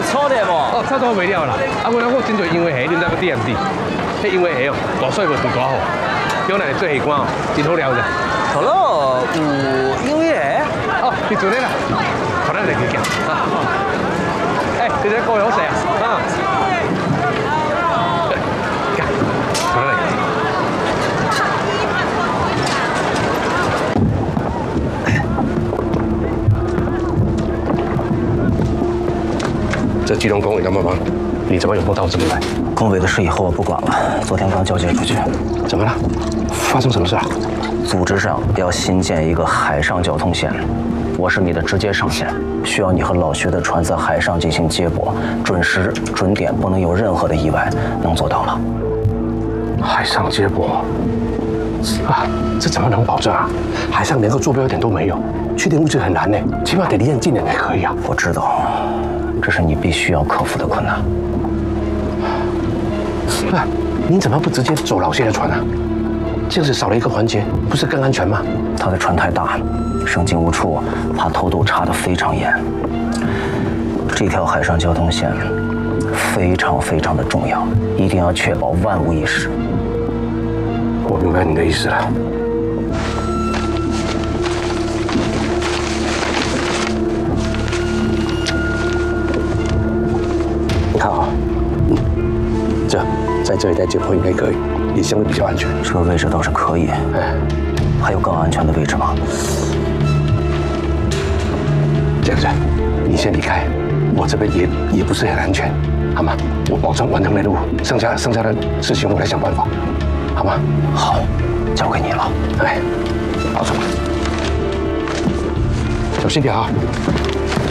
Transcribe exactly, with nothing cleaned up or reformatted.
错的无？ 哦，差多袂了啦。啊，我我真侪因为虾，你知要点唔点？迄因为虾哦，大水无除大好，叫咱做虾干哦，真好料的。 好咯，有因为虾。 哦，你做咧啦，好咱来去行啊。哎，这个高油水啊，啊。好嘞。这基隆公委要帮忙，你怎么有空到我这边来？ 公委的事以后我不管了，昨天刚交接出去。 怎么了？发生什么事啊？ 组织上要新建一个海上交通线，我是你的直接上线，需要你和老薛的船在海上进行接驳，准时准点，不能有任何的意外，能做到吗？ 海上接驳啊，这怎么能保证啊？海上连个坐标点都没有，确定位置很难呢，起码得离岸近点才可以啊。 我知道，这是你必须要克服的困难。 啊，你怎么不直接走老谢的船啊？这样子少了一个环节，不是更安全吗？ 他的船太大，生进无处，怕偷渡查得非常严。这条海上交通线非常非常的重要，一定要确保万无一失。 我明白你的意思了。你看啊，嗯，这在这里带接驳应该可以，也相对比较安全。 这个位置倒是可以， 哎， 还有更安全的位置吗？ 这样子，你先离开，我这边也也不是很安全，好吗？我保证完成任务，剩下剩下的事情我来想办法，好吗？ 好，交给你了。 哎，保重，小心点啊。